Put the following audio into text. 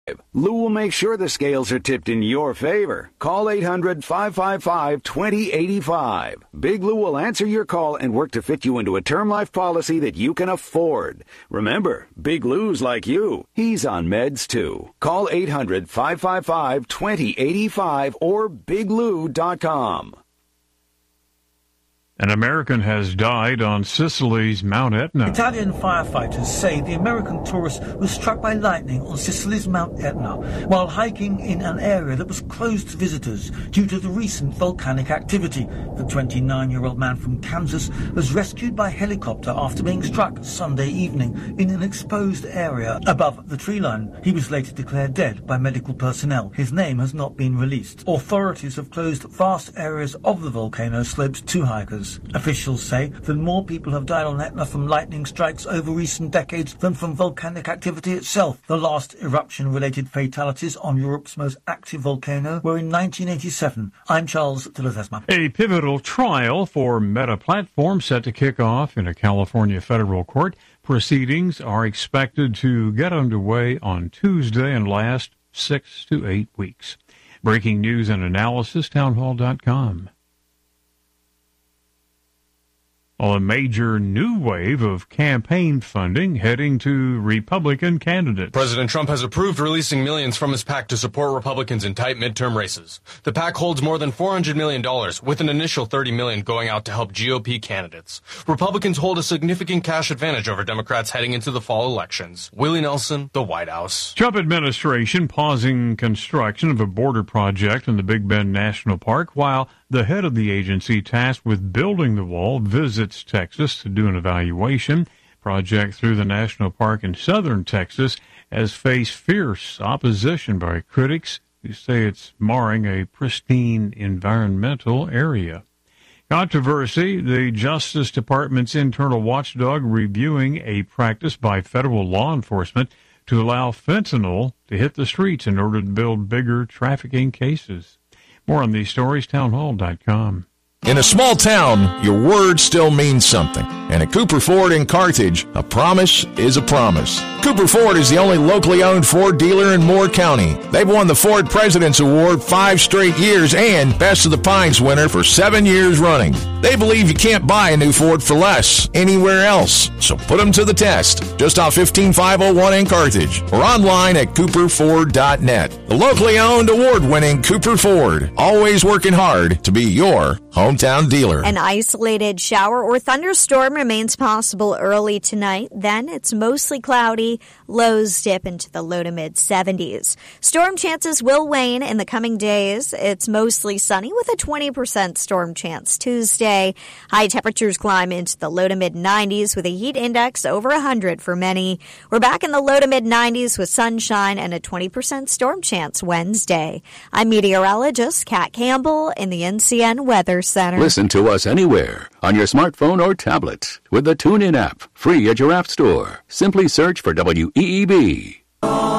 Lou will make sure the scales are tipped in your favor. Call 800-555-2085. Big Lou will answer your call and work to fit you into a term life policy that you can afford. Remember, Big Lou's like you. He's on meds too. Call 800-555-2085 or biglou.com. An American has died on Sicily's Mount Etna. Italian firefighters say the American tourist was struck by lightning on Sicily's Mount Etna while hiking in an area that was closed to visitors due to the recent volcanic activity. The 29-year-old man from Kansas was rescued by helicopter after being struck Sunday evening in an exposed area above the tree line. He was later declared dead by medical personnel. His name has not been released. Authorities have closed vast areas of the volcano slopes to hikers. Officials say that more people have died on Etna from lightning strikes over recent decades than from volcanic activity itself. The last eruption-related fatalities on Europe's most active volcano were in 1987. I'm Charles de Ledesma. A pivotal trial for Meta Platforms set to kick off in a California federal court. Proceedings are expected to get underway on Tuesday and last 6 to 8 weeks. Breaking news and analysis, townhall.com. A major new wave of campaign funding heading to Republican candidates. President Trump has approved releasing millions from his PAC to support Republicans in tight midterm races. The PAC holds more than $400 million, with an initial $30 million going out to help GOP candidates. Republicans hold a significant cash advantage over Democrats heading into the fall elections. Willie Nelson, the White House. Trump administration pausing construction of a border project in the Big Bend National Park while the head of the agency tasked with building the wall visits Texas to do an evaluation. Project through the national park in southern Texas has faced fierce opposition by critics who say it's marring a pristine environmental area. Controversy, the Justice Department's internal watchdog reviewing a practice by federal law enforcement to allow fentanyl to hit the streets in order to build bigger trafficking cases. More on these stories, townhall.com. In a small town, your word still means something. And at Cooper Ford in Carthage, a promise is a promise. Cooper Ford is the only locally owned Ford dealer in Moore County. They've won the Ford President's Award 5 straight years and Best of the Pines winner for 7 years running. They believe you can't buy a new Ford for less anywhere else. So put them to the test. Just off 15501 in Carthage or online at cooperford.net. The locally owned, award-winning Cooper Ford. Always working hard to be your hometown dealer. An isolated shower or thunderstorm remains possible early tonight. Then it's mostly cloudy. Lows dip into the low to mid 70s. Storm chances will wane in the coming days. It's mostly sunny with a 20% storm chance Tuesday. High temperatures climb into the low to mid 90s with a heat index over 100 for many. We're back in the low to mid 90s with sunshine and a 20% storm chance Wednesday. I'm meteorologist Kat Campbell in the NCN Weather Center. Listen to us anywhere on your smartphone or tablet with the TuneIn app, free at your app store. Simply search for WEEB.